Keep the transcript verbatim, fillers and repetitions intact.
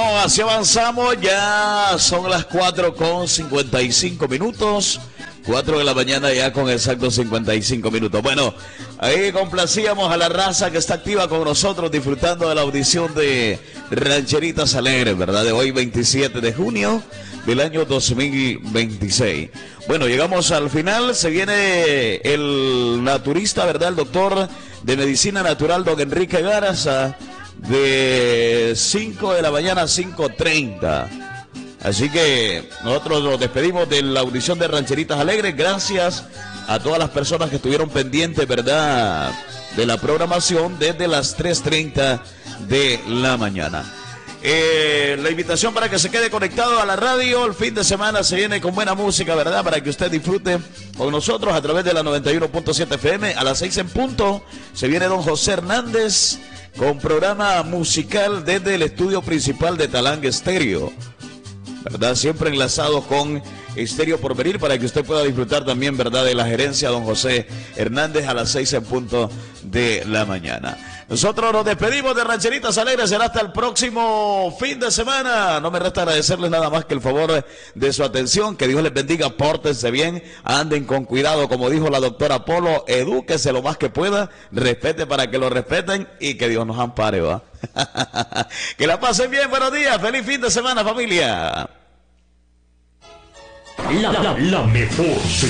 Bueno, así avanzamos, ya son las cuatro con cincuenta y cinco minutos, cuatro de la mañana ya con exactos cincuenta y cinco minutos. Bueno, ahí complacíamos a la raza que está activa con nosotros disfrutando de la audición de Rancheritas Alegres, ¿verdad? De hoy veintisiete de junio del año dos mil veintiséis. Bueno, llegamos al final, se viene el naturista, ¿verdad? El doctor de medicina natural, don Enrique Garza, de cinco de la mañana a cinco treinta. Así que nosotros nos despedimos de la audición de Rancheritas Alegres. Gracias a todas las personas que estuvieron pendientes, ¿verdad?, de la programación desde las tres treinta de la mañana. Eh, la invitación para que se quede conectado a la radio. El fin de semana se viene con buena música, ¿verdad?, para que usted disfrute con nosotros a través de la noventa y uno punto siete F M. A las seis en punto se viene don José Hernández con programa musical desde el estudio principal de Talang Estéreo, ¿verdad? Siempre enlazados con Estéreo Porvenir para que usted pueda disfrutar también, ¿verdad?, de la gerencia don José Hernández a las seis en punto de la mañana. Nosotros nos despedimos de Rancheritas Alegres, será hasta el próximo fin de semana. No me resta agradecerles nada más que el favor de su atención, que Dios les bendiga, pórtense bien, anden con cuidado, como dijo la doctora Polo, edúquese lo más que pueda, respete para que lo respeten y que Dios nos ampare, ¿va? Que la pasen bien, buenos días, feliz fin de semana, familia. La, la, la mejor.